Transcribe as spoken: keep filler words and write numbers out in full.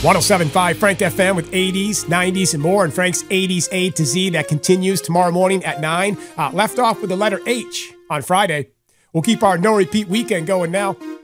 one oh seven point five Frank F M with eighties, nineties, and more, and Frank's eighties A to Z that continues tomorrow morning at nine. Uh, left off with the letter H on Friday. We'll keep our no-repeat weekend going now.